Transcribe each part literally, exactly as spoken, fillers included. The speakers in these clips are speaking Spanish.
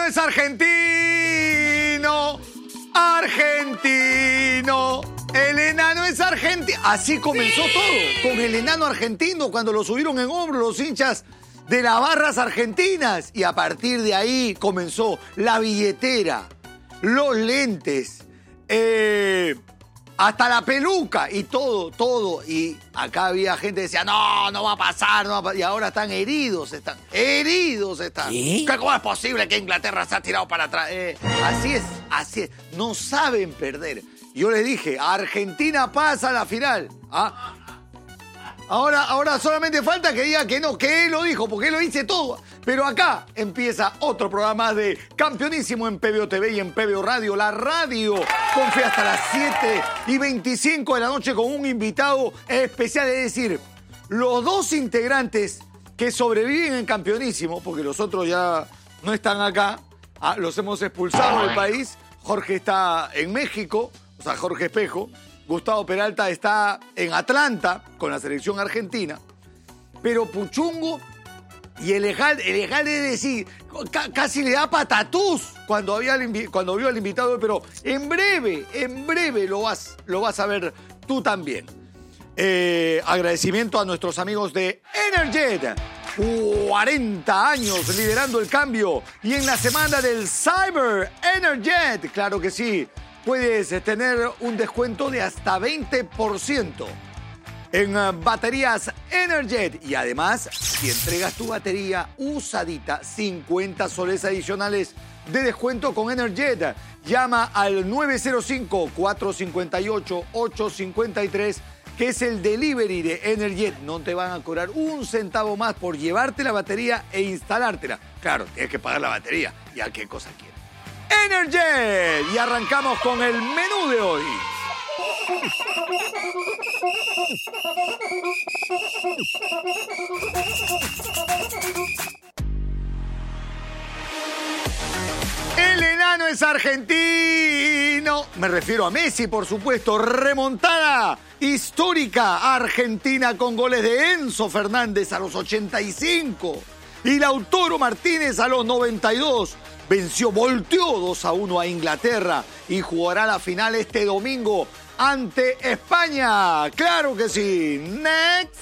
es argentino, argentino. El enano es argentino. Así comenzó sí. todo, con el enano argentino, cuando lo subieron en hombros los hinchas de las barras argentinas. Y a partir de ahí comenzó la billetera, los lentes, eh, hasta la peluca y todo, todo. Y acá había gente que decía, no, no va a pasar, no va a pasar. Y ahora están heridos, están heridos están. ¿Qué? ¿Cómo es posible que Inglaterra se ha tirado para atrás? Eh, así es, así es. No saben perder. Yo les dije, Argentina pasa a la final. ¿Ah? Ahora, ahora solamente falta que diga que no, que él lo dijo, porque él lo dice todo. Pero acá empieza otro programa de Campeonísimo en P B O T V y en P B O Radio. La radio confía hasta las siete y veinticinco de la noche con un invitado especial. Es decir, los dos integrantes que sobreviven en Campeonísimo, porque los otros ya no están acá, ah, los hemos expulsado del país. Jorge está en México, o sea, Jorge Espejo. Gustavo Peralta está en Atlanta con la selección argentina. Pero Puchungo y el Ejal, el Ejal es decir, casi le da patatús cuando, había cuando vio al invitado. Pero en breve, en breve lo vas, lo vas a ver tú también. Eh, agradecimiento a nuestros amigos de Energet. cuarenta años liderando el cambio. Y en la semana del Cyber Energet, claro que sí, puedes tener un descuento de hasta veinte por ciento en baterías Energet. Y además, si entregas tu batería usadita, cincuenta soles adicionales de descuento con Energet. Llama al nueve cero cinco, cuatro cinco ocho, ocho cinco tres, que es el delivery de Energet. No te van a cobrar un centavo más por llevarte la batería e instalártela. Claro, tienes que pagar la batería. ¿Y a qué cosa quieres? Energet. Y arrancamos con el menú de hoy. El enano es argentino. Me refiero a Messi, por supuesto. Remontada histórica argentina con goles de Enzo Fernández a los ochenta y cinco y Lautaro Martínez a los noventa y dos. Venció, volteó dos a uno a Inglaterra y jugará la final este domingo ante España. ¡Claro que sí! ¡Next!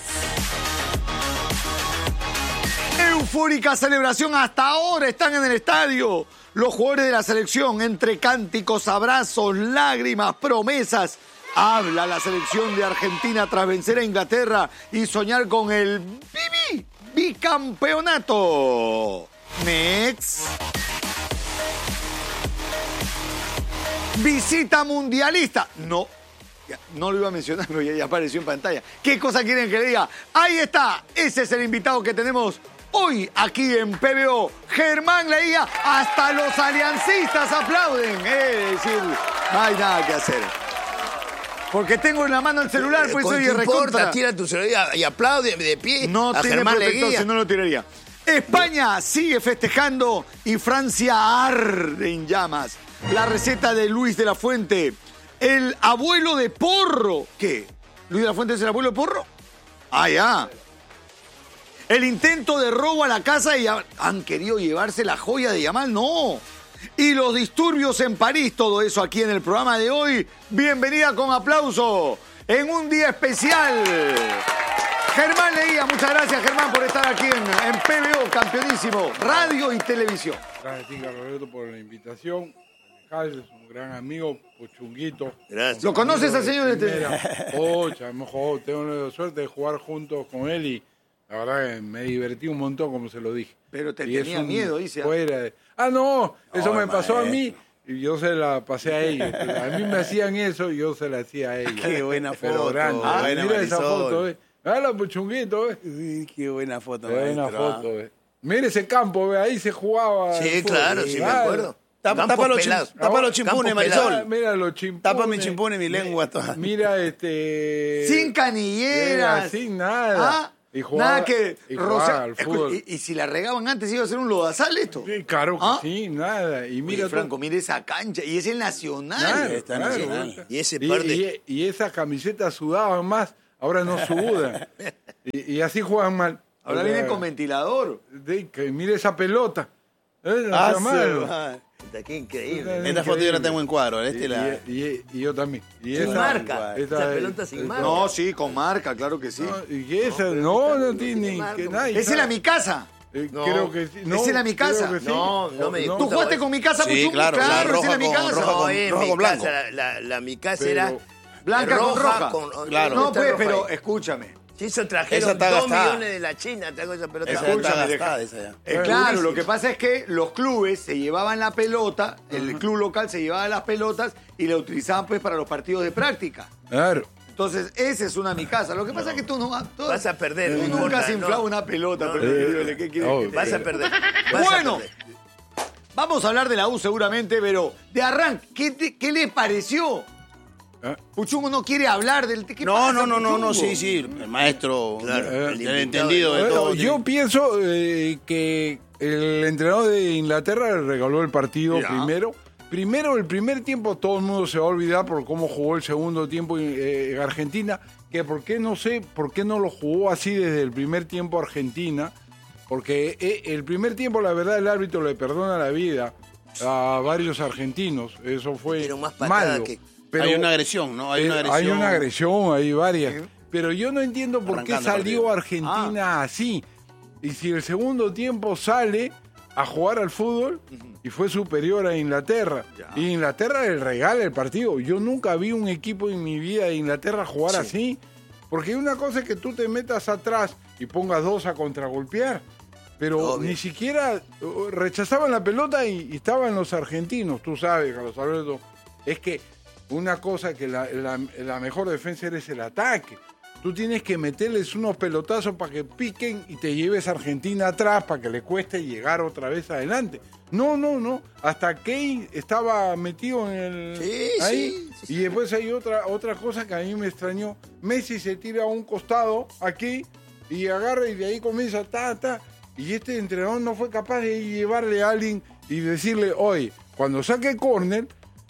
Eufórica celebración, hasta ahora están en el estadio los jugadores de la selección, entre cánticos, abrazos, lágrimas, promesas. Habla la selección de Argentina tras vencer a Inglaterra y soñar con el bibi, bicampeonato. Next. Visita mundialista. No, no lo iba a mencionar, pero ya, ya apareció en pantalla. ¿Qué cosa quieren que le diga? Ahí está. Ese es el invitado que tenemos hoy aquí en P B O. Germán Leía. Hasta los aliancistas aplauden. Es decir, no hay nada que hacer. Porque tengo en la mano el celular, pues soy de recontra. Tira tu celular y aplaude de pie. No a tiene Germán protector, Leguía. si no lo tiraría. España sigue festejando y Francia arde en llamas. La receta de Luis de la Fuente. El abuelo de Porro. ¿Qué? ¿Luis de la Fuente es el abuelo de Porro? Ah, ya. El intento de robo a la casa y han querido llevarse la joya de Yamal. No. Y los disturbios en París. Todo eso aquí en el programa de hoy. Bienvenida con aplauso. En un día especial. Germán Leía, muchas gracias Germán por estar aquí en, en P B O, Campeonísimo, radio y televisión. Gracias, Roberto, por la invitación. Alejandro es un gran amigo, Puchunguito. Gracias. ¿Lo conoces al señor este? Pocha, mejor, tengo la suerte de jugar juntos con él y la verdad que me divertí un montón, como se lo dije. Pero te y tenía miedo, dice. Fuera de... Ah, no, eso no, me hermano, pasó a eh. mí. Y yo se la pasé a ellos. A mí me hacían eso y yo se la hacía a ellos. Qué buena Pero foto. grande. Ah, mira buena esa Marisol. foto, ¿eh? Dale, Puchunguito, ¿eh? Uy, qué buena foto, Qué buena maestro, foto, ¿ah? ¿eh? Mire ese campo, ¿ve? Ahí se jugaba. Sí, Fútbol, claro, sí, me claro. acuerdo. Tapa, Campos tapa los, chim- pelados. tapa los chimpunes, Campos pelados. Marisol. Ah, mira los chimpunes. Tapa mi chimpune, mi lengua toda. Mira, este... Sin canilleras. Mira, sin nada. Ah, Y jugaba, nada que y jugaba rocea- al Escucha, fútbol. y, y si la regaban antes iba a ser un lodazal esto. Sí, claro que ¿Ah? sí, nada. Y mira Mira, Franco, todo- mire esa cancha. Y es el Nacional. Claro, Está claro, nacional. claro. Y ese Y, par de... y- y esas camisetas sudaban más, ahora no sudan. y, y así juegan mal. Ahora O sea, viene con ventilador. de- que mire esa pelota. ¿Eh? No Ah, sea malo. madre. Puta, qué increíble. Esta foto yo la tengo en cuadro. Este Y, la... y- y- y yo también. Y Sin esa- marca. esta- Esa pelota sin esta- marca. No, sí, con marca, claro que sí. No, y que esa, no, no tiene ni que nada. Esa era mi casa. Eh, No. Creo que sí. No, Esa era mi casa. creo que sí. No, no me O- discuta. ¿Tú jugaste con mi casa, Sí, Puchungu? claro, la esa roja era mi con- casa. roja No, con- en roja mi con blanco. casa, la, la, la- mi casa Pero- era Blanca con roja. con- Claro. No, está pues, roja pero ahí. escúchame. Sí, eso Esa trajeron está dos gastada. millones de la China, traigo esa pelota. Esa ya está Escúchame, gastada, esa ya. Eh, claro, lo que pasa es que los clubes se llevaban la pelota, el club local se llevaba las pelotas y la utilizaban pues para los partidos de práctica. Claro. Entonces, esa es una mi casa. Lo que pasa es que tú no vas... tú- Vas a perder, Tú no nunca importa, has inflado no. una pelota, No, pero no, querido, no. ¿qué quieres Oh, que te Vas diga? a perder. Vas Bueno. a perder. Vamos a hablar de la U seguramente, pero de arranque, ¿qué, te- qué les pareció? ¿Eh? Puchungo no quiere hablar del... ¿qué No, pasa, no, no, no, no, Puchungo? sí, sí. El maestro, Claro, el, el el invitado entendido de Bueno, todo. yo pienso eh, que el entrenador de Inglaterra le regaló el partido Ya. primero. Primero, el primer tiempo, todo el mundo se va a olvidar por cómo jugó el segundo tiempo eh, en Argentina. Que por qué no sé, por qué no lo jugó así desde el primer tiempo Argentina. Porque eh, el primer tiempo, la verdad, el árbitro le perdona la vida a varios argentinos. Eso fue Pero más patada malo. que- Pero, hay una agresión, ¿no? Hay eh, una agresión. Hay una agresión, hay varias. Pero yo no entiendo por qué Arrancando el salió partido. Argentina así. Y si el segundo tiempo sale a jugar al fútbol y fue superior a Inglaterra. Ya. Y Inglaterra le regala el partido. Yo nunca vi un equipo en mi vida de Inglaterra jugar así. Porque una cosa es que tú te metas atrás y pongas dos a contragolpear. Pero Obvio. ni siquiera uh, rechazaban la pelota y, y estaban los argentinos. Tú sabes, Carlos Alberto, es que una cosa que la, la- la mejor defensa es el ataque. Tú tienes que meterles unos pelotazos para que piquen y te lleves a Argentina atrás para que le cueste llegar otra vez adelante. No, no, no. Hasta Kane estaba metido en el Sí, ahí. sí, sí, y después hay otra otra cosa que a mí me extrañó. Messi se tira a un costado aquí y agarra y de ahí comienza ta ta. Y este entrenador no fue capaz de llevarle a alguien y decirle, oye, cuando saque el córner,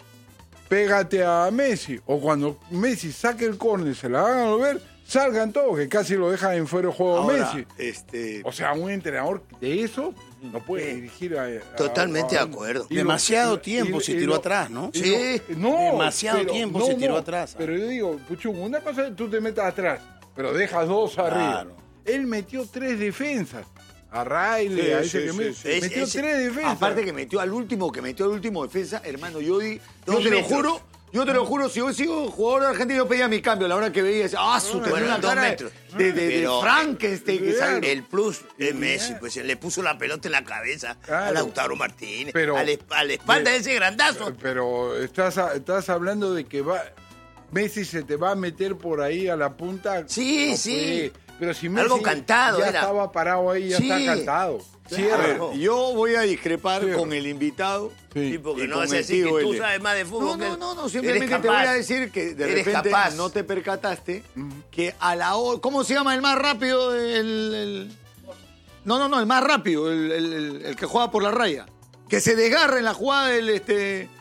pégate a Messi. O cuando Messi saque el córner, se la hagan ver, salgan todos, que casi lo dejan en fuera de juego Ahora, Messi. este... O sea, un entrenador de eso no puede dirigir a... a- Totalmente a- de acuerdo. y lo- Demasiado y- tiempo y- se y tiró lo- atrás, ¿no? y Sí. lo- no, Demasiado pero- tiempo no, se tiró no, atrás. Pero yo digo, Puchungo, una cosa es que tú te metas atrás, pero dejas dos arriba. Claro. Él metió tres defensas. A Riley, Sí, a ese sí, que sí, me- sí. metió Ese- tres defensas. Aparte que metió al último, que metió al último defensa, hermano, yo di, yo Dos te lo metros. juro, yo te lo juro, si yo sigo jugador de Argentina, yo pedía mi cambio a la hora que veía, decía, ah, su, tenía Bueno, una dos cara de, metros. de, de- de Pero- Frankenstein que Claro. sale. El plus de Messi, pues le puso la pelota en la cabeza a Claro. Lautaro Martínez, Pero- a, la, a la espalda de ese grandazo. Pero estás, a- estás hablando de que va Messi se te va a meter por ahí a la punta. Sí, No sí. puede. Pero si Messi Algo cantado ya era. estaba parado ahí, ya Sí. está cantado. A Cierra. ver, yo voy a discrepar Cierra. con el invitado. Sí. Sí, porque Y no con vas a el decir que tío tú L. sabes más de No, fútbol. no, que- no, no, Eres simplemente te voy capaz. a decir que de Eres repente capaz. no te percataste que a la hora, ¿cómo se llama el más rápido? El, el- no, no, no, el más rápido, el, el- el- el que juega por la raya. Que se desgarra en la jugada del, este,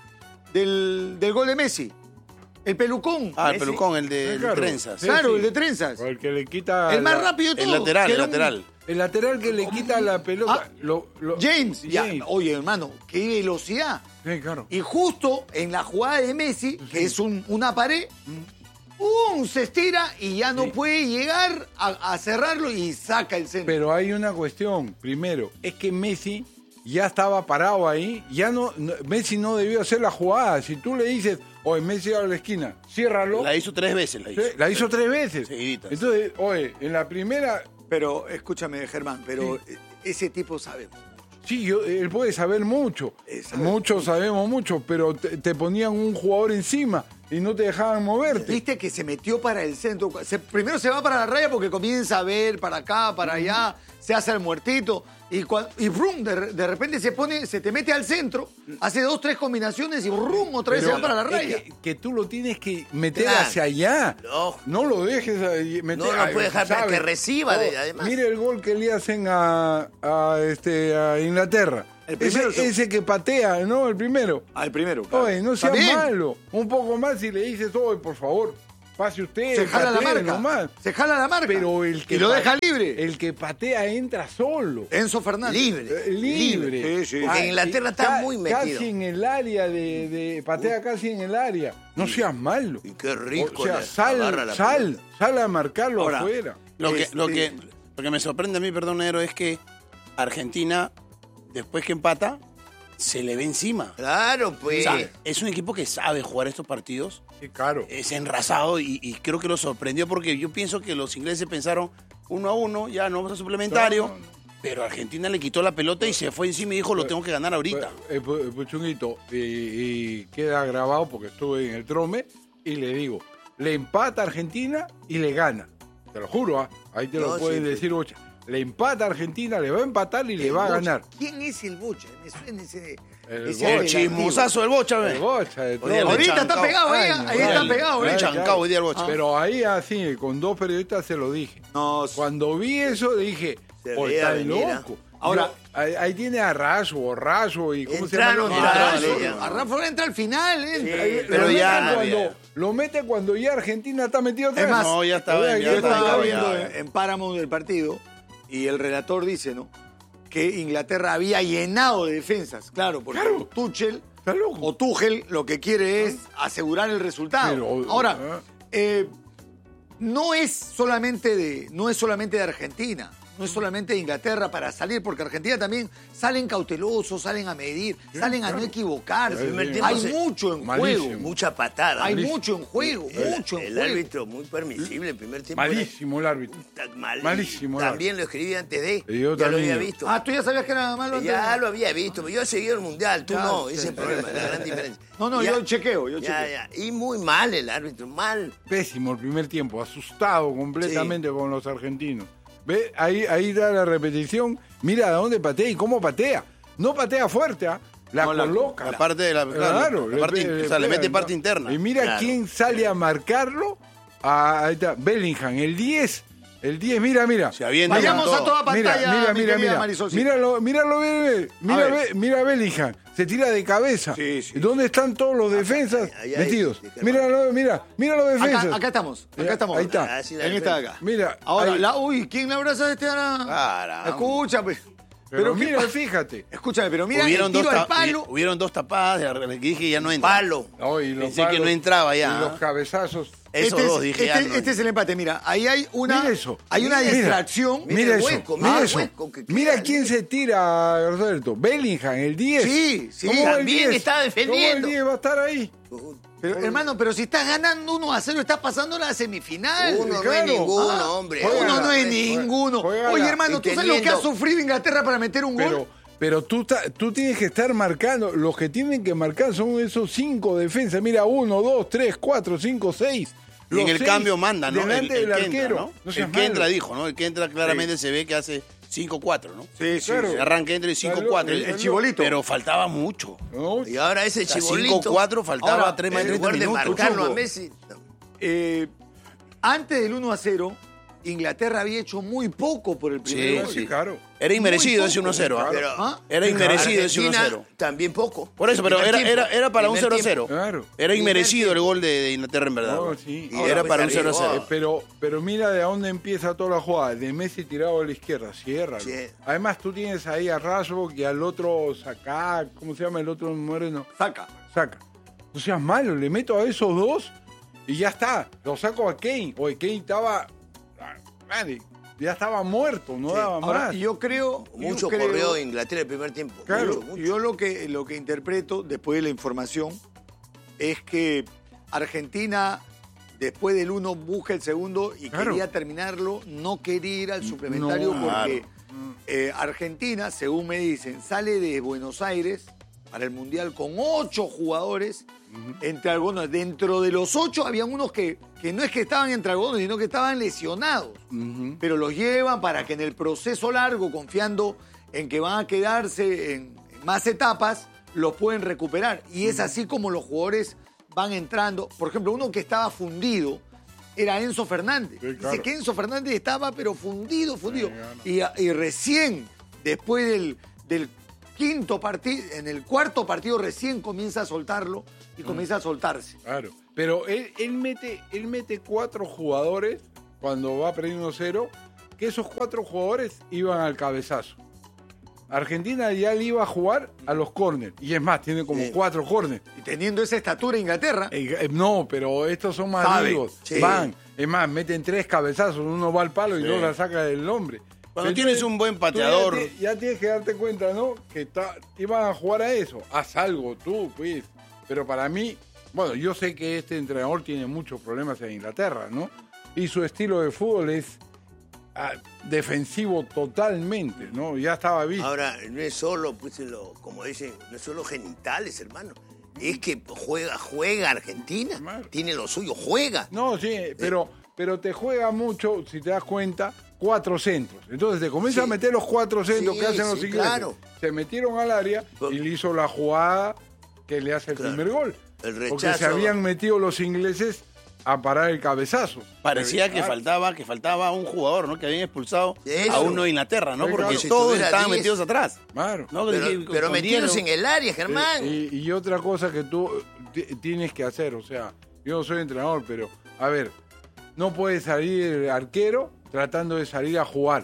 del, del gol de Messi. El pelucón. Ah, el Messi. pelucón, el de, Sí, de claro. trenzas. Sí. Claro, el de trenzas. O el que le quita. El más la- rápido de El todos. lateral, que el era un- lateral. El lateral que le quita la pelota. Ah, lo- lo- James. Ya, James. oye, hermano, qué velocidad. Sí, claro. Y justo en la jugada de Messi, que es un- una pared, ¡pum! Se estira y ya no Sí. puede llegar a, a cerrarlo y saca el centro. Pero hay una cuestión. Primero, es que Messi ya estaba parado ahí. Ya no, no- Messi no debió hacer la jugada. Si tú le dices, oye, Messi a la esquina, ciérralo. La hizo tres veces, la Sí, hizo. la hizo tres veces. Seguiditas. Entonces, oye, en la primera, Pero escúchame, Germán, pero ese tipo sabe. sí, yo- él puede saber mucho. Eh, sabe Muchos sabemos mucho, pero te, te ponían un jugador encima y no te dejaban moverte. Viste que se metió para el centro. Se- primero se va para la raya porque comienza a ver para acá, para allá, se hace el muertito. Y, cua- y brum, de, re- de repente se pone, se te mete al centro, hace dos, tres combinaciones y brum, otra vez se va para la es raya. Que, que tú lo tienes que meter Claro. hacia allá. No. No lo dejes ahí meter. No, no Ay, puede dejar para ¿sabes? que reciba, de- Oh, además. Mire el gol que le hacen a, a, este, a Inglaterra. El primero, ese, ese que patea, ¿no? El primero. Al primero. claro. Oye, no sea También. malo. Un poco más y le dices, oye, por favor. pase usted, Se jala la patee marca. nomás. Se jala la marca. Pero el que y lo pa- deja libre. El que patea entra solo. Enzo Fernández. Libre. Eh, Libre. Sí, sí. Porque en Inglaterra está ca- muy metido. Casi en el área de, de patea casi en el área. No seas malo. Y qué rico O sea, le sal, agarra la sal, pelota. sal a marcarlo Ahora, afuera. Lo que, Este- lo, que, lo que me sorprende a mí, perdón, Nero, es que Argentina, después que empata, se le ve encima. Claro, O pues. sea, es un equipo que sabe jugar estos partidos, Sí, claro. es enrasado y, y creo que lo sorprendió porque yo pienso que los ingleses pensaron uno a uno, ya no vamos a suplementario, No, no, no. pero Argentina le quitó la pelota y se fue encima y dijo, lo tengo que ganar ahorita. Eh, pu- Puchunguito, y, y queda grabado porque estuve en el trome y le digo, le empata a Argentina y le gana. Te lo juro, ¿ah? Ahí te lo No, pueden sí, decir, Bocha. Le empata a Argentina, le va a empatar y le El va a Bocha. ganar. ¿Quién es el Bocha? Me suena ese. El ese Bocha. Oh, apelativo. chismosazo del Bocha, El ve. Bocha, de todo. Hoy día le Ahorita está chancao. pegado ahí, Años, ahí está años. pegado, Le ¿eh? Claro, chancao hoy día el Bocha. Pero ahí así, con dos periodistas se lo dije. No, Cuando vi eso dije, Se por veía está venir, ¿ah? loco. Ahora- Yo- ahí, ahí tiene a Rayo, o Rayo y ¿cómo Entraron, se llama? a entraron, Rafa- ya. a Rafa entra al final, entra. Ahí- pero lo ya mete no cuando, había. lo mete cuando ya Argentina está metido atrás. Es más, No, ya estaba, Oiga, ya Yo está estaba estaba, pegado. viendo en, en Paramount el partido y el relator dice, ¿no? Que Inglaterra había llenado de defensas. Claro, porque Claro. Tuchel Está loco. o Tuchel lo que quiere es asegurar el resultado. Pero, Ahora, ah. eh, no es solamente de, no es solamente de Argentina. No es solamente de Inglaterra para salir, porque Argentina también salen cautelosos, salen a medir, salen a no equivocarse. El primer tiempo Hay se- mucho en malísimo. juego. Mucha patada. Hay Malísimo. mucho en juego, El- mucho en el juego. árbitro muy permisible el primer tiempo. Malísimo el árbitro. Era mal- Malísimo el También lo escribí antes de. Y yo ya lo también. había visto. Ah, ¿tú ya sabías que era malo antes? Ya lo había visto, pero yo he seguido el mundial, tú Claro, no, sí, ese es sí. el problema, la gran diferencia. No, no, Ya- yo chequeo, yo ya, chequeo. ya. Y muy mal el árbitro, mal. Pésimo el primer tiempo, asustado completamente con los argentinos. ¿Ve? Ahí, ahí da la repetición. Mira de dónde patea y cómo patea. No patea fuerte, ¿ah? La No, la- coloca. La parte de la, Claro, la parte, pe- o sea, le pega, mete ¿no? parte interna. Y mira Claro. quién sale a marcarlo. Ah, ahí está, Bellingham, el diez. El diez, mira, mira. Se avienta Vayamos con a todo. toda pantalla, Mira, mira, mi mira, querida mira. Marisol, sí. Míralo, míralo, ve- mira, ver. ve- mira Bellingham. Se tira de cabeza. Sí, sí. ¿Dónde están todos los defensas ahí, ahí, metidos? ahí, Míralo, mira, mira los defensas. Acá, acá estamos, acá Ya, estamos. ahí está. Ah, sí, la En esta de defensa. acá. Mira, Ahora, ahí. la, uy, ¿quién la abraza de este Ara? Caramba. Escucha, pues. Pero, ¿qué mira, pa- fíjate. Escúchame, pero mira hubieron, el dos tiro al ta- palo. hubieron dos tapadas, que dije que ya no entra. Palo. No, y los Pensé que palos, no entraba ya, Y los ¿ah? cabezazos. Esos este dos, es, dije este, ya no. este es el empate, mira, ahí hay una, Mira eso. hay una Mira. distracción. Mira Mira el eso, hueco, mira mira el eso. hueco que queda. Mira quién se tira, Roberto. Bellingham, el diez. Sí, sí. ¿Cómo el También diez? está defendiendo. ¿Cómo el diez va a estar ahí? Pero, hermano, pero si estás ganando uno a cero, estás pasando a la semifinal. Uno no claro. es ninguno, Ah, hombre. juega Uno la- no es juega- ninguno. juega Oye, la- hermano, y ¿tú sabes lo que ha teniendo- sufrido Inglaterra para meter un gol? Pero, pero tú, ta- tú tienes que estar marcando. Los que tienen que marcar son esos cinco defensas. Mira, uno, dos, tres, cuatro, cinco, seis. Y Los en el seis cambio manda, ¿no? El, Delante el del que arquero. entra, ¿no? No seas el que entra malo. dijo, ¿no? El que entra claramente se ve que hace cinco cuatro, ¿no? Sí, sí. Claro. Se arranca entre cinco cuatro. El- el chibolito. Pero faltaba mucho. No, Y ahora ese O sea, chibolito. cinco cuatro, faltaba Ahora, tres más de En treinta lugar de minutos. marcarlo a Chumbo. Messi. no. Eh, antes del uno a cero, Inglaterra había hecho muy poco por el primer Sí, gol. sí, claro. Era inmerecido Muy ese poco, uno cero. ¿ah? Pero- ¿Ah? Era inmerecido ese uno Argentina cero. también poco. Por eso, pero Primer era, tiempo. era, era para un Primer cero cero. tiempo. Claro. Era inmerecido Primer el gol de, de Inglaterra, en verdad. No, ¿no? sí. Y Ahora era pues para un cero arriba. cero. Eh, pero, pero mira de dónde empieza toda la jugada. De Messi tirado a la izquierda. Cierra. Sí. Además, tú tienes ahí a Rashford y al otro Sacá. ¿Cómo se llama el otro moreno? Saca. Saca. No seas malo. Le meto a esos dos y ya está. Lo saco a Kane. O Kane estaba. ah, madre, ya estaba muerto. No daba Ahora, más. yo creo. Mucho yo creo- corrió Inglaterra el primer tiempo. Claro. Mucho, mucho. Yo lo que, lo que interpreto después de la información es que Argentina, después del uno, busca el segundo y Claro. quería terminarlo, no quería ir al suplementario No, porque eh, Argentina, según me dicen, sale de Buenos Aires para el Mundial con ocho jugadores, entre algunos. Dentro de los ocho habían unos que, que no es que estaban entre algunos, sino que estaban lesionados. Ujú. Pero los llevan para que en el proceso largo, confiando en que van a quedarse en más etapas, los pueden recuperar. Y es así como los jugadores van entrando. Por ejemplo, uno que estaba fundido era Enzo Fernández. Sí, claro. Dice que Enzo Fernández estaba pero fundido, fundido. Sí, claro. Y, y recién, después del, del quinto partido, en el cuarto partido recién comienza a soltarlo y comienza a soltarse. Claro, pero él, él, mete, él mete cuatro jugadores cuando va perdiendo cero, que esos cuatro jugadores iban al cabezazo. Argentina ya le iba a jugar a los córneres. Y es más, tiene como Sí. cuatro córneres. Y teniendo esa estatura Inglaterra, Eh, eh, no, pero estos son más Sabe, amigos. sí. Van. Es más, meten tres cabezazos. Uno va al palo y Sí. luego la saca del hombre. Cuando Entonces, tienes un buen tú pateador. Ya, ti- ya tienes que darte cuenta, ¿no? Que ta- iban a jugar a eso. Haz algo tú, pues. Pero para mí, bueno, yo sé que este entrenador tiene muchos problemas en Inglaterra, ¿no? Y su estilo de fútbol es ah, defensivo totalmente, ¿no? Ya estaba visto. Ahora, no es solo, pues, lo, como dicen, no es solo genitales, hermano. Es que juega, juega Argentina. Claro. Tiene lo suyo, juega. No, sí, pero, pero te juega mucho, si te das cuenta, cuatro centros. Entonces te comienza Sí. a meter los cuatro centros Sí, que hacen los sí, ingleses. claro. Se metieron al área y le hizo la jugada que le hace el Claro. primer gol. El Porque rechazo. se habían metido los ingleses a parar el cabezazo. Parecía que Ah, faltaba, que faltaba un jugador, ¿no? Que habían expulsado Eso. a uno de Inglaterra, ¿no? Sí, Porque claro. Si todos tuviera estaban diez. metidos atrás. Claro. ¿no? Pero, Que- pero con metidos diez, en el área, Germán. Eh, Y, y otra cosa que tú ti- tienes que hacer, o sea, yo no soy entrenador, pero a ver, no puede salir el arquero tratando de salir a jugar.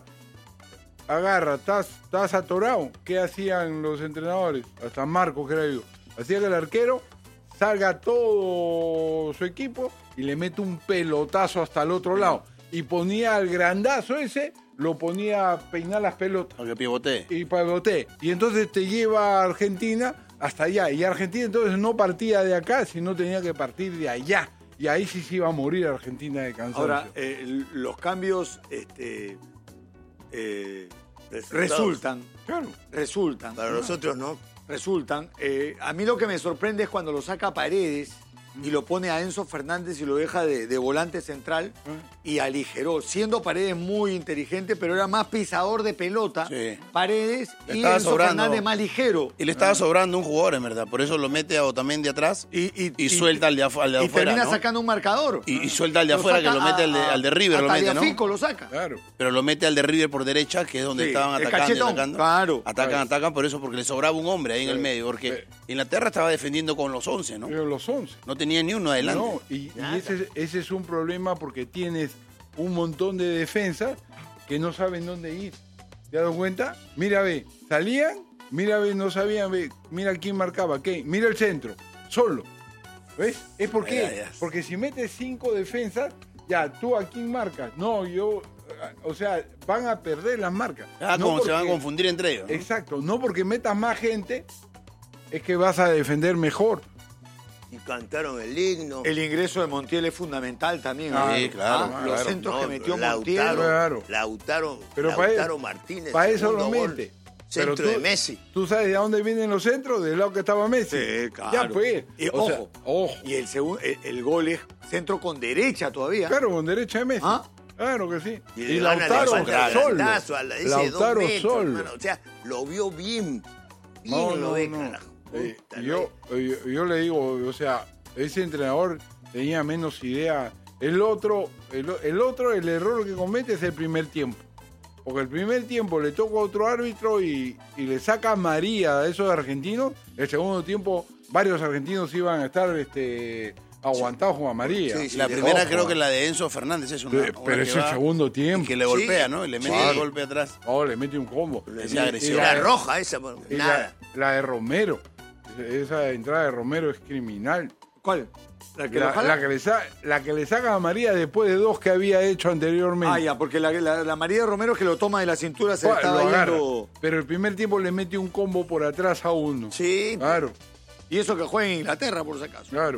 Agarra, estás, estás atorado. ¿Qué hacían los entrenadores? Hasta Marcos, que era yo. Hacía que el arquero salga todo su equipo y le mete un pelotazo hasta el otro lado. Y ponía al grandazo ese, lo ponía a peinar las pelotas Aunque pivote. y pivoté. Y entonces te lleva a Argentina hasta allá. Y Argentina entonces no partía de acá, sino tenía que partir de allá. Y ahí sí se iba a morir Argentina de cansancio. ahora, eh, los cambios este, eh, Resultados. resultan, claro. resultan, Para nosotros no. resultan. Eh, a mí lo que me sorprende es cuando lo saca Paredes y lo pone a Enzo Fernández y lo deja de, de volante central y aligeró, siendo Paredes muy inteligente, pero era más pisador de pelota. Sí. Paredes Le y estaba Enzo sobrando. Fernández más ligero. Y le estaba sobrando un jugador, en verdad. Por eso lo mete a Otamendi atrás Y, y, y- y- suelta al de, afu- al de y afuera, termina ¿no? sacando un marcador. Y, y suelta al de Lo afuera, que saca lo mete a- al de, a- al de River, a lo mete, ¿no? Tagliafico lo saca. Claro. Pero lo mete al de River por derecha, que es donde Sí, estaban el atacando y cachetón, atacando. claro. Atacan, Claro. atacan, por eso, porque le sobraba un hombre ahí en el Sí. medio. Porque Sí. Inglaterra estaba defendiendo con los once, ¿no? Pero los once. No tenía ni uno adelante. No, y, y Nada. ese, ese es un problema porque tienes un montón de defensas que no saben dónde ir. ¿Te has dado cuenta? Mira, ve, salían, mira, ve, no sabían, ve, mira quién marcaba, qué, mira el centro, solo. ¿Ves? ¿Es por qué? Ya, ya. Porque si metes cinco defensas, ya, ¿tú a quién marcas? No, yo, o sea, van a perder las marcas. Ah, No como se van a porque- confundir entre ellos, ¿no? Exacto, no porque metas más gente, es que vas a defender mejor. Y cantaron el himno. El ingreso de Montiel es fundamental también. Ah, sí, claro, Ah, claro. Los centros que No, metió Lautaro, Montiel. Claro. Lautaro, Pero para Lautaro eso- Martínez. Para eso segundo lo gol. mete. Centro Pero tú- de Messi. ¿Tú sabes de dónde vienen los centros? Del lado que estaba Messi. Sí, claro. Ya pues. Y O ojo, sea, ojo. Y el, segundo, el, el gol es centro con derecha todavía. Claro, con derecha de Messi. ¿Ah? Claro que sí. Y, Y, le van a Lautaro levantar el solo. grandazo a la- ese Lautaro dos metros, solo. hermano. O sea, lo vio bien. Bien No, lo no, ve, no. carajo. Eh, Puta, yo, yo, yo le digo, o sea, ese entrenador tenía menos idea. El otro, el, el otro, el error que comete es el primer tiempo. Porque el primer tiempo le toca a otro árbitro y, y le saca a María a esos argentinos. El segundo tiempo, varios argentinos iban a estar este, aguantados con a María. Sí, sí, La de- primera ojo. creo que la de Enzo Fernández es una. Sí, una pero que es el va segundo tiempo. y que le Sí. golpea, ¿no? Y le mete Sí. el golpe atrás. Oh, le mete un combo. Esa Y- agresión. y La la- roja esa, y nada. la, la de Romero. Esa entrada de Romero es criminal. ¿Cuál? ¿La que lo La, jala? la que le sa- la que le saca a María después de dos que había hecho anteriormente. Ah, ya, porque la, la, la María Romero que lo toma de la cintura se Lo estaba agarra. yendo. Pero el primer tiempo le mete un combo por atrás a uno. Sí, Claro, Y eso que juega en Inglaterra, por si acaso. claro.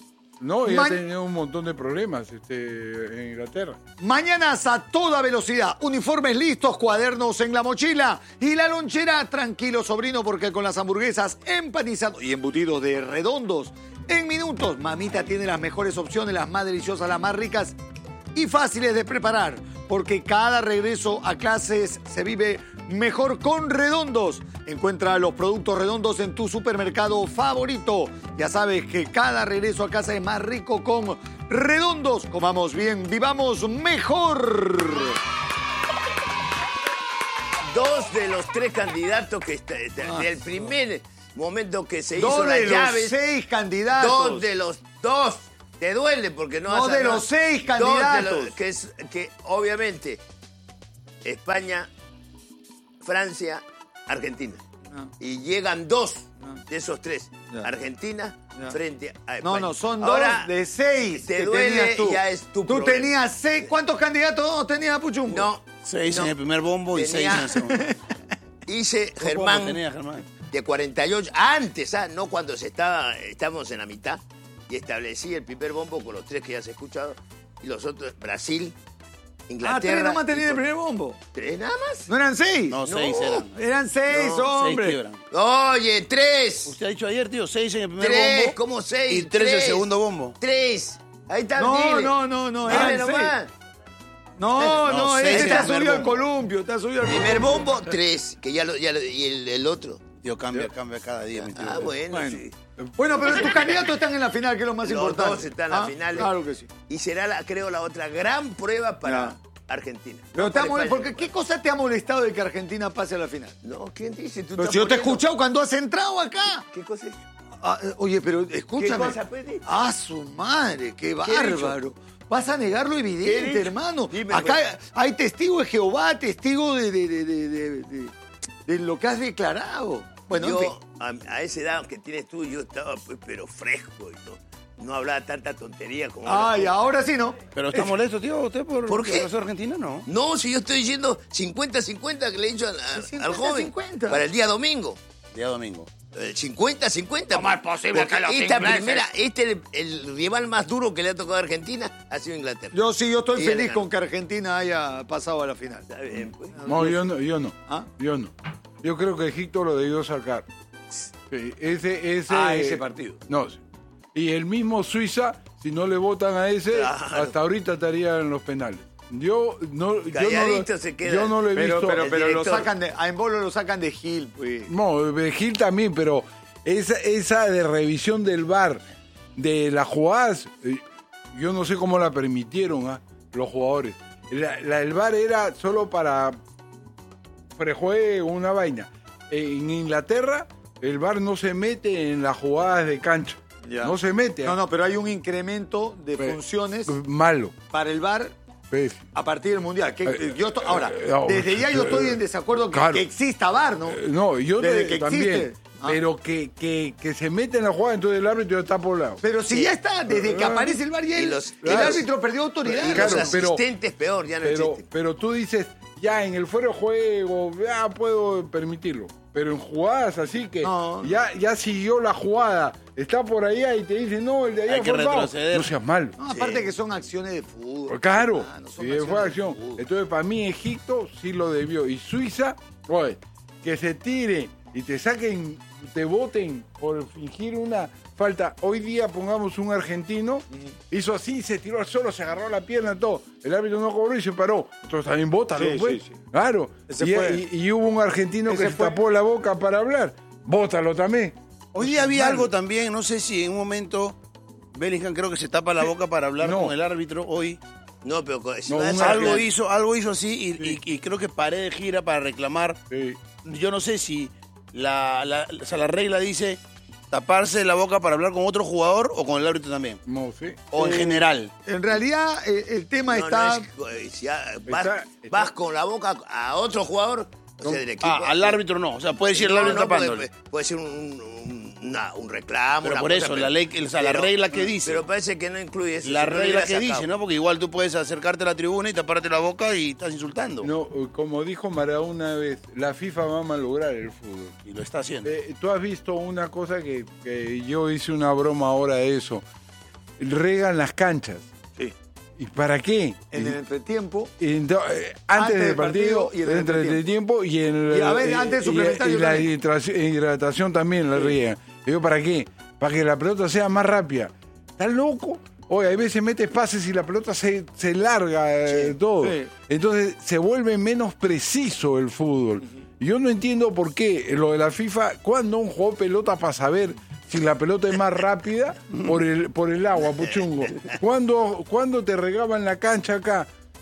No, y Ma- ha tenido un montón de problemas este, en Inglaterra. Mañanas a toda velocidad, uniformes listos, cuadernos en la mochila y la lonchera. Tranquilo, sobrino, porque con las hamburguesas empanizados y embutidos de Redondos, en minutos, mamita tiene las mejores opciones, las más deliciosas, las más ricas y fáciles de preparar, porque cada regreso a clases se vive mejor con Redondos. Encuentra los productos Redondos en tu supermercado favorito. Ya sabes que cada regreso a casa es más rico con Redondos. Comamos bien, vivamos mejor. dos de los tres candidatos que está, está- Ah, del primer momento que se hizo Dos las de los llaves, seis candidatos. dos de los dos, te duele porque no No, vas a- de los seis dos de candidatos. los- que es que obviamente España, Francia, Argentina. Ah. Y llegan dos Ah. de esos tres. Ya. Argentina Ya. frente a España. No, no, son Ahora, dos de seis te que duele, tenías tú. ya es tu Tú problema. tenías seis. ¿Cuántos candidatos tenías, Puchungo? No, Seis no. en el primer bombo y seis Tenía- en el segundo. Hice ¿Cómo Germán tenía Germán? de cuarenta y ocho, antes, ah, no cuando se estaba, estábamos en la mitad, y establecí el primer bombo con los tres que ya has escuchado, y los otros, Brasil, Inglaterra. Ah, tres nomás tenías y el por- primer bombo. ¿Tres nada más? ¿No eran seis? No, seis No. eran. Eran seis, No, Seis hombre. quiebran. Oye, tres. Usted ha dicho ayer, tío, seis en el primer Tres, bombo. ¿cómo seis? Y tres en el segundo bombo. Tres. Ahí está, No, dile. no, no, no, Dile eran nomás. No, No, no, seis este en te ha el primer subido al bombo. columpio, te ha subido al Primer columpio. bombo, tres. Que ya lo, ya lo- y el, el otro. Tío, cambia, cambia cada día, mi tío. Ah, bueno, Bueno. sí. Bueno, pero tus candidatos están en la final, que es lo más Los importante. dos están en la Ah, final. Claro que sí. Y será, la, creo, la otra gran prueba para Ya. Argentina. Pero No te ha para mole- España. porque ¿qué cosa te ha molestado de que Argentina pase a la final? No, ¿quién dice? Tú Pero estás si yo te he poniendo- escuchado cuando has entrado acá. ¿Qué cosa es? Ah, eh, oye, pero escúchame. cosa, pues, di? Ah, su madre, qué ¿Qué he dicho? bárbaro. Vas a negar lo ¿Qué he evidente, dicho? hermano. Dime, Acá pues. hay testigos de Jehová, testigos de, de, de, de, de- de- de lo que has declarado. Bueno, en fin. yo, a, a esa edad que tienes tú, yo estaba, pues, pero fresco y no, no hablaba tanta tontería como ahora. Ay, ahora sí, ¿no? Pero está molesto, tío, usted por, ¿Por qué? por ser argentino, ¿no? No, si yo estoy diciendo cincuenta cincuenta que le he dicho al, al- cincuenta, al joven cincuenta. para el día domingo. Día domingo. Eh, cincuenta cincuenta. ¿Cómo es posible Porque que los esta ingleses- primera, este el, el rival más duro que le ha tocado a Argentina ha sido Inglaterra. Yo sí, yo estoy Y feliz el- con que Argentina haya pasado a la final. Está bien, pues. No, yo no, yo no. ¿Ah? Yo no. Yo creo que Egipto lo debió sacar. Sí, ese, ese, Ah, ese partido. No. sí. Y el mismo Suiza, si no le votan a ese, Claro. hasta ahorita estaría en los penales. Yo no, yo no, Calladito lo- se queda. yo no lo he Pero, visto. pero, el pero lo director. sacan de. A Embolo lo sacan de Gil, pues. No, de Gil también, pero esa, esa de revisión del V A R de las jugadas, eh, yo no sé cómo la permitieron ¿ah? los jugadores. La, la del V A R era solo para prejuego, una vaina. En Inglaterra, el V A R no se mete en las jugadas de cancha. Ya. No se mete. No, ¿ah? no, pero hay un incremento de Pe- funciones Malo. para el V A R Pues, a partir del Mundial. Que, Eh, yo estoy- ahora, eh, no, desde ya yo estoy en desacuerdo que, claro. que exista V A R, ¿no? eh, no, yo Desde te- que también. existe. Ah. Pero que, que, que se mete en la jugada, entonces el árbitro está por lado. Pero si ya está, desde que aparece el V A R, ya Y el, los- el claro. árbitro perdió autoridad. Y Claro, los pero- asistentes peor, ya no Pero, existen. pero tú dices, ya en el fuera de juego, ya puedo permitirlo. Pero en jugadas así que No. ya, ya siguió la jugada, está por allá y te dice, no, el de allá Hay que fue foul". retroceder. No seas malo. No, aparte que son acciones de fútbol. Claro, hermano, son sí, acciones fue de acción. fútbol. Entonces, para mí, Egipto sí lo debió. Y Suiza, oye, que se tire y te saquen, te voten por fingir una falta. Hoy día, pongamos un argentino, hizo así, se tiró al suelo, se agarró la pierna, todo. El árbitro no cobró y se paró. Entonces también vótalo, Sí, pues. sí, sí. Claro. Ese Y, fue. y- y hubo un argentino Ese que se fue. tapó la boca para hablar. Vótalo también. Hoy día había algo también, no sé si en un momento Bellingham creo que se tapa la boca para hablar No. con el árbitro hoy. No, pero con- si No, vas a un hacer- Algo hizo, algo hizo así y, Sí. y- y creo que Paredes gira para reclamar. Sí. Yo no sé si la, la, o sea, la regla dice taparse la boca para hablar con otro jugador o con el árbitro también. No sé. O en Eh, general. En realidad, eh, el tema No, está. no, es- si a- vas, Está- vas con la boca a otro jugador, o sea, del equipo. Ah, al árbitro no. O sea, puede decir el No, árbitro no, puede, tapándole. puede ser un, un- una- un reclamo. Pero una por cosa, eso, la ley- o sea, la regla que dice. Pero parece que no incluye eso. La si no lo regla hubiera que sacado. dice, ¿no? Porque igual tú puedes acercarte a la tribuna y taparte la boca y estás insultando. No, como dijo Maradona una vez, la FIFA va a malograr el fútbol. Y lo está haciendo. Eh, Tú has visto una cosa que, que yo hice una broma ahora de eso. Regan las canchas. Sí. ¿Y para qué? En el entretiempo. Y ento- eh, antes, del partido, y en el entre el tiempo y en el, Y a ver, eh, antes del y- suplementario y la también. hidratación, hidratación también la riegan. Digo, ¿para qué? Para que la pelota sea más rápida. ¿Estás loco? Oye, hay veces metes pases y la pelota se, se larga eh, todo. sí. Entonces se vuelve menos preciso el fútbol. Yo no entiendo por qué lo de la FIFA, cuando un juego pelota para saber si la pelota es más rápida por el, por el agua, puchungo. Cuando, cuando te regaban la cancha acá,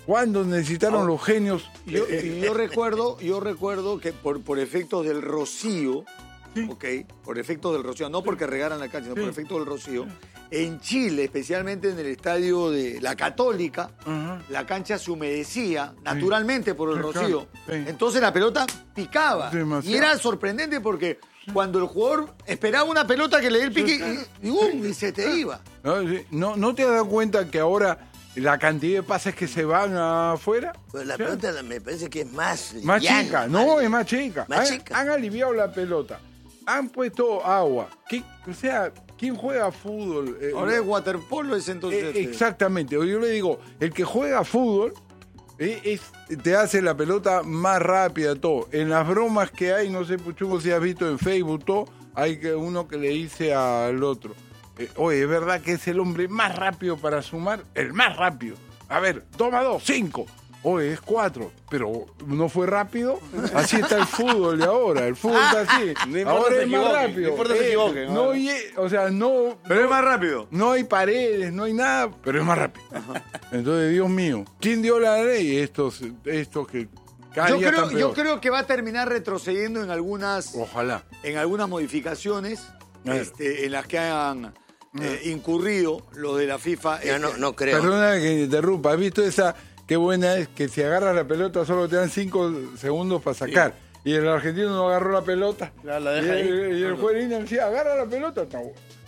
¿Cuándo necesitaron Ah, los genios? Yo, Eh, yo recuerdo, yo recuerdo que por, por efectos del rocío, Sí. ¿ok? Por efectos del rocío, no porque regaran la cancha, sino Sí. por efectos del rocío. En Chile, especialmente en el estadio de la Católica, Ajá. la cancha se humedecía naturalmente por el Sí, rocío. claro, sí. Entonces la pelota picaba. Demasiado. Y era sorprendente porque cuando el jugador esperaba una pelota que le dé el pique y, y, ¡um! y se te iba. ¿No, sí. no, ¿No te has dado cuenta que ahora la cantidad de pases que se van afuera? Pero la ¿Sí? pelota me parece que es más Más liviana, chica, más no, li- es más chica. Más han, chica. han aliviado la pelota, han puesto agua. ¿Qué, o sea, ¿quién juega fútbol? Eh, Ahora es waterpolo, es entonces. eh, exactamente, yo le digo, el que juega fútbol eh, es- te hace la pelota más rápida, todo. En las bromas que hay, no sé, Puchugo, si has visto en Facebook, todo, hay que uno que le dice al otro, eh, oye, ¿es verdad que es el hombre más rápido para sumar? El más rápido. A ver, toma dos, cinco. Oye, es cuatro, pero no fue rápido. Así está el fútbol de ahora. El fútbol está así. No importa Ahora se es más equivoquen, rápido. no importa se Eh, equivoquen, no, ahora. ye- o sea, no, Pero es más rápido. no hay paredes, no hay nada, pero es más rápido. Entonces, Dios mío, ¿quién dio la ley? Estos, estos que cada Yo día creo, están yo peor. creo que va a terminar retrocediendo en algunas, Ojalá. en algunas modificaciones Claro. este, en las que han eh, incurrido los de la FIFA. Yo este, no, no creo. Perdona que me interrumpa. ¿Has visto esa? Qué buena es que si agarras la pelota solo te dan cinco segundos para sacar. Y el argentino no agarró la pelota. Ya la y deja el, ahí. y el juez Lina decía, agarra la pelota. No,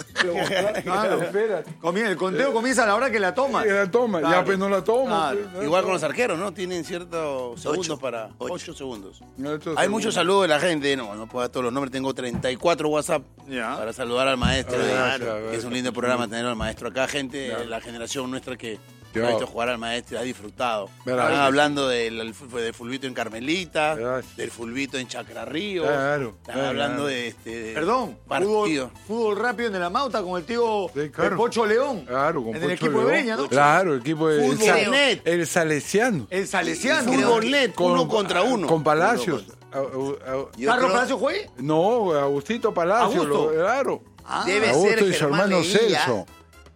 claro, espérate. Comien- el conteo comienza a la hora que la toma. Y la toma, Claro. ya pues no la toma. Claro. pues, no Igual la con los toma. arqueros, ¿no? Tienen ciertos segundos Ocho. para... Ocho. Ocho segundos. No, estos Hay segundos. muchos saludos de la gente. No, no puedo dar todos los nombres. Tengo treinta y cuatro WhatsApp Ya. para saludar al maestro. Ah, de- gracias, que es un lindo programa tener al maestro acá. Gente de la generación nuestra que Yo. ha visto jugar al maestro y ha disfrutado. Verdad. Están hablando del, del fu- del fulbito en Carmelita, Gracias. del fulbito en Chacra Río. Claro, Están claro. hablando de este de Perdón, partido. fútbol, fútbol rápido en el Amauta con el tío Sí, claro. el Pocho León. Claro, con en Pocho el equipo León. de Breña, ¿no? Claro, el equipo de Fútbol el, net. el Salesiano. El Salesiano. Fútbol net, uno contra uno. Con Palacios. A- a- a- Yo ¿Carlos creo- Palacio juegue? no, Agustito Palacios. Augusto. lo- claro. Ah, Debe Augusto ser y su Germán hermano Leguía, Celso.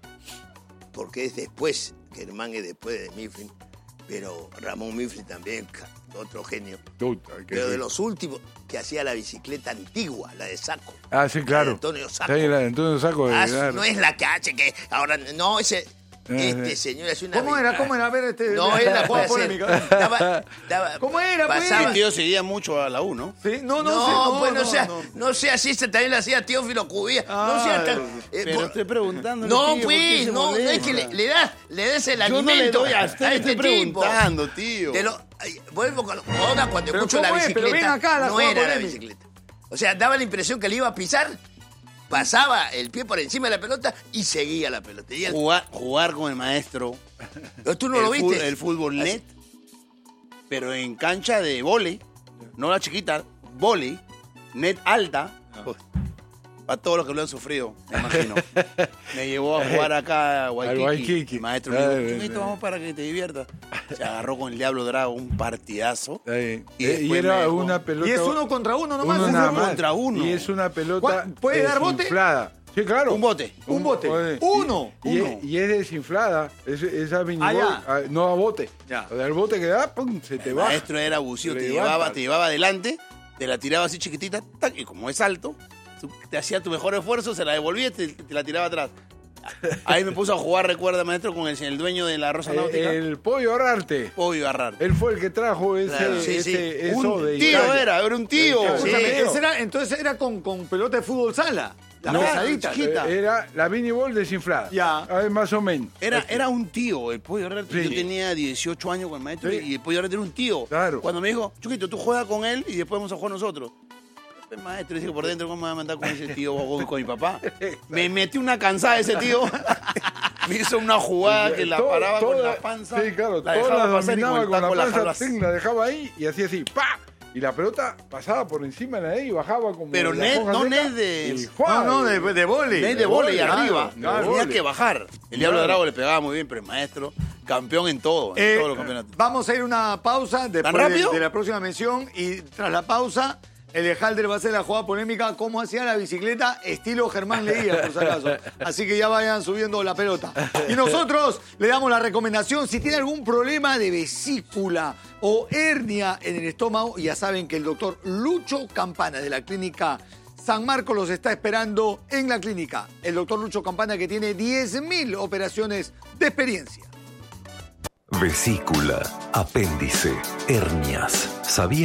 porque es después, Germán es después de Mifflin, pero Ramón Mifflin también, ca- otro genio. Puta, que Pero sí. de los últimos que hacía la bicicleta antigua, la de Saco. Ah, sí, claro. de Antonio Sacco. Sí, la de Antonio Sacco. Ah, claro. no es la que hace que ahora no ese este eh. señor es una ¿Cómo era? ¿Cómo era? A ver, este. No, él la puede Juega hacer. polémica. Daba- daba- ¿Cómo era, pues? pasaba- Mi tío seguía mucho a la U, ¿no? Sí, no, no, No, sé. No, pues no, no, sea, no. no sea así, se también la hacía Teófilo Cubía. Ah, no sea tan. eh, Pero por- estoy preguntando. no, tío, ¿por qué pues, se no, no es molesta? que le, le das, le des el Yo no alimento le doy a usted, a estoy este tipo. preguntando, tío. Te lo- ay, vuelvo con ahora cuando Pero escucho la ¿cómo es? Pero bicicleta. ven acá, la no jugada era la polémica. bicicleta. O sea, daba la impresión que le iba a pisar, pasaba el pie por encima de la pelota y seguía la pelota. Y él- Jugar, jugar con el maestro. Pero tú no el lo fútbol- viste. el fútbol Así- net, pero en cancha de vóley, no la chiquita, vóley, net alta. Para todos los que lo han sufrido, me imagino. Me llevó a jugar acá a Waikiki. Al Waikiki. El maestro me Ah, dijo, eh, "Chumito, eh. vamos para que te diviertas. Se agarró con el Diablo Drago un partidazo. Eh, Y eh, y después era me dejó. una pelota. Y es uno contra uno nomás. uno ¿sí? nada uno más. contra uno. Y es una pelota ¿Cuál- puede dar bote? desinflada. Sí, claro. Un bote. Un bote. Oye, Uno. Y, Uno. y es desinflada. Es, esa mini Ah, bol, ya. ah, no a bote. Ya. O sea, el bote que da, pum, se te El va. maestro era abusivo, Te te levanta. llevaba, te llevaba adelante, te la tiraba así chiquitita, tac, y como es alto, tú- te hacía tu mejor esfuerzo, se la devolvía y te, te la tiraba atrás. Ahí me puso a jugar, recuerda, maestro, con el, el dueño de la Rosa Náutica, Eh, el pollo Arrarte. Pollo Arrarte. Él fue el que trajo ese, Claro, sí, sí. ese- eso Un de tío Italia. era, era un tío. Sí. Escúchame, Sí. ese era- entonces era con, con pelota de fútbol sala. Las No, pesaditas. chiquita. Eh, Era la mini ball desinflada. Ya. Ah, más o menos. Era, era un tío, el Pollo Arrarte. Sí. Yo tenía dieciocho años con el maestro Sí. y el Pollo Arrarte era un tío. Claro. Cuando me dijo, Chuquito, tú juegas con él y después vamos a jugar nosotros. El maestro, dije por dentro, ¿cómo me va a mandar con ese tío o con, con mi papá? Me metí una cansada ese tío. Me hizo una jugada que la Todo- paraba con toda- la panza. Sí, claro, la todas dejaba las pasar y dominaba el con la taco la panza, jalaba así. ting, la dejaba ahí y hacía así, ¡pa! Y la pelota pasaba por encima de ahí y bajaba como. Pero la net, hoja no seca, net de- y No, ¡fua! no, de, de vóley. Net de vóley vóley, arriba. claro, Tenía vóley. que bajar. El Diablo Claro. Drago le pegaba muy bien, pero el maestro, campeón en todo, en Eh, todos los campeonatos. vamos a ir a una pausa después de, rápido? de la próxima mención y tras la pausa El Ejalder va a hacer la jugada polémica, cómo hacía la bicicleta, estilo Germán Leía, por si acaso. Así que ya vayan subiendo la pelota. Y nosotros le damos la recomendación, si tiene algún problema de vesícula o hernia en el estómago, ya saben que el doctor Lucho Campana de la clínica San Marcos los está esperando en la clínica. El doctor Lucho Campana, que tiene diez mil operaciones de experiencia. Vesícula, apéndice, hernias. ¿Sabía?